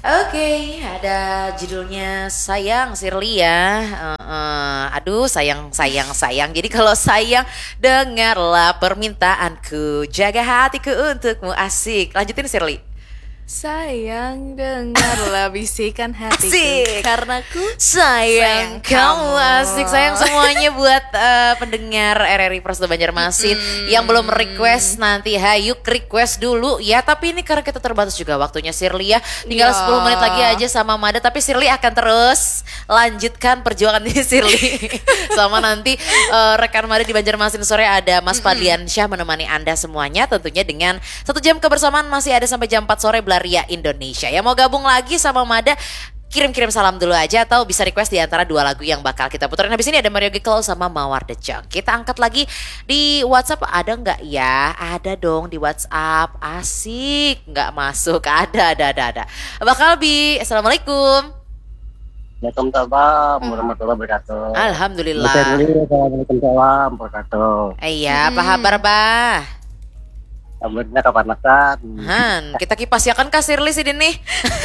Oke, ada judulnya Sayang Shirley ya. Aduh, sayang, sayang, sayang. Jadi kalau sayang, dengarlah permintaanku, jaga hatiku untukmu, asik. Lanjutin Shirley. Sayang, dengarlah bisikan hatiku. Asik. Karena ku Sayang kamu, asik. Sayang semuanya buat pendengar RRI Prasto Banjarmasin yang belum request, nanti yuk request dulu ya. Tapi ini karena kita terbatas juga waktunya Shirley ya. Tinggal 10 menit lagi aja sama Mada. Tapi Shirley akan terus lanjutkan perjuangan ini Shirley. Sama nanti rekan Mada di Banjarmasin sore ada Mas Fadlian Syah menemani Anda semuanya. Tentunya dengan 1 jam kebersamaan masih ada sampai jam 4 sore Ria Indonesia. Yang mau gabung lagi sama Mada, kirim-kirim salam dulu aja atau bisa request di antara 2 lagu yang bakal kita puterin. Habis ini ada Mario Geklo sama Mawar The Jong. Kita angkat lagi di WhatsApp, ada nggak ya? Ada dong di WhatsApp. Asik, nggak masuk. Ada. Bakal Bi, assalamualaikum. Waalaikumsalam warahmatullahi wabarakatuh. Alhamdulillah. Waalaikumsalam wabarakatuh. Iya, apa kabar Bah? Kabarnya kepanasan. Kita kipas ya kan Kak Shirley sih nih.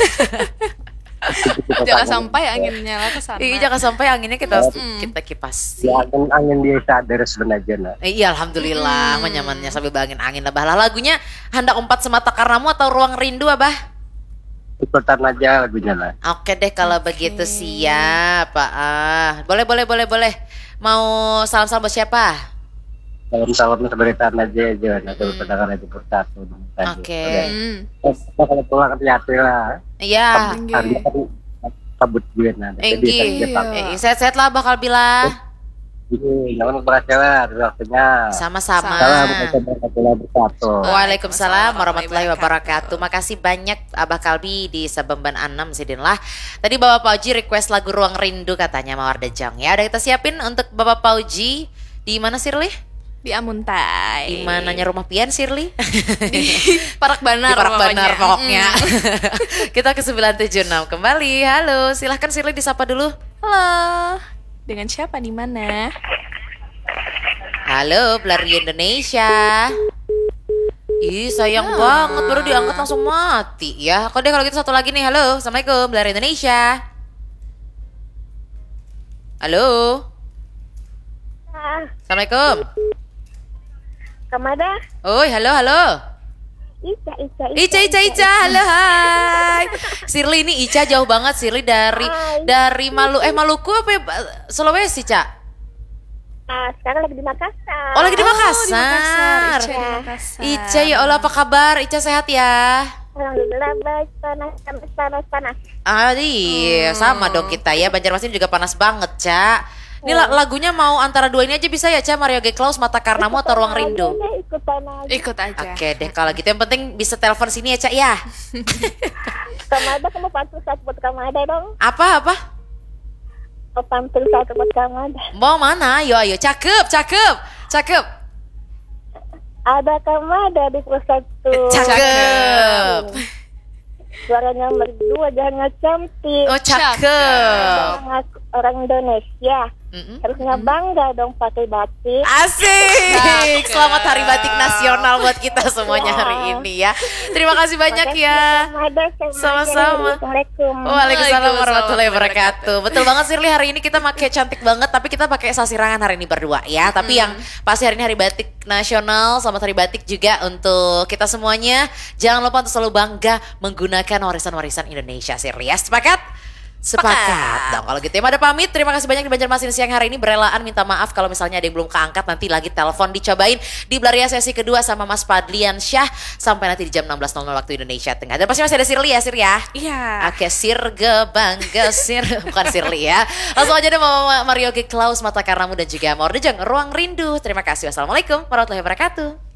jangan sampai anginnya nyala ke sana. Iya, jangan sampai anginnya kita kipas. Ya, angin dia sadar sebenarnya. Iya, alhamdulillah, nyamannya sambil bangin angin. Abah lah lagunya Hendak Umpat Semata Karenamu atau Ruang Rindu Abah? Ikutan aja lagunya lah. Oke deh kalau begitu siap. Boleh. Mau salam-salam buat siapa? Salam seberitaan aja nanti pendengar itu bersatu. Oke. Kalau pulang hati-hati lah. Iya. Hari kan kabut gue nanti. Sehat-sehat lah bakal bilang. Jangan berhasil lah waktunya. Sama-sama. Waalaikumsalam warahmatullahi wabarakatuh. Makasih banyak Abah Kalbi di Sabemban 6 Sidin lah. Tadi Bapak Pauji request lagu Ruang Rindu katanya Mawar The Jong ya. Udah kita siapin untuk Bapak Pauji. Di mana Shirley? Di Amuntai. Di mananya rumah Pian Shirley? Di Parak Banar. Di Parak Banar pokoknya. Kita ke 976 kembali. Halo, silahkan Shirley disapa dulu. Halo. Dengan siapa di mana? Halo, Blari Indonesia. Ih, sayang banget baru diangkat langsung mati ya. Kok deh kalau gitu satu lagi nih. Halo, assalamualaikum Blari Indonesia. Halo. Assalamualaikum. Kamada. Oi, halo. Ica, halo, hai. Shirley ini Ica jauh banget Shirley dari Maluku apa ya? Sulawesi, Cak? Sekarang lagi di Makassar. Oh, lagi di Makassar. Ica di Makassar. Ica, ya Allah, apa kabar? Ica sehat ya? Alhamdulillah baik, panas. Sama dong kita ya. Banjarmasin juga panas banget, Cak. Ini lagunya mau antara 2 ini aja bisa ya, Ca? Mario Geklo, Mata Karenamu atau Ruang Rindu? Ikut aja. Oke deh, kalau gitu yang penting bisa telepon sini ya, Ca ya. Kamada, kamu pantul satu buat Kamada dong. Apa? Pantul satu buat Kamada. Mau mana? Ayo, cakep. Ada Kamada di pusat tuh. Cakep. Suaranya merdu, wajahnya cantik. Oh, cakep. Orang Indonesia. Harusnya bangga dong pakai batik. Asik. Selamat Hari Batik Nasional buat kita semuanya hari ini ya. Terima kasih banyak ya. Sama-sama. Waalaikumsalam warahmatullahi wabarakatuh. Betul banget Shirley, hari ini kita pakai cantik banget, tapi kita pakai sasirangan hari ini berdua ya. Tapi yang pasti hari ini Hari Batik Nasional, selamat Hari Batik juga untuk kita semuanya. Jangan lupa untuk selalu bangga menggunakan warisan-warisan Indonesia Shirley ya. Sepakat dong. Kalau gitu ya Mada pamit. Terima kasih banyak di Banjarmasin siang hari ini. Berelaan minta maaf kalau misalnya ada yang belum keangkat. Nanti lagi telepon dicobain di Blaria sesi kedua sama Mas Fadlian Syah sampai nanti di jam 16.00 waktu Indonesia Tengah. Dan pasti masih ada Shirley ya, Iya. Oke, bangga bukan Shirley ya. Langsung aja deh mau Mario Geklo, Mata Karenamu dan juga Mawar The Jong, Ruang Rindu. Terima kasih. Wassalamualaikum warahmatullahi wabarakatuh.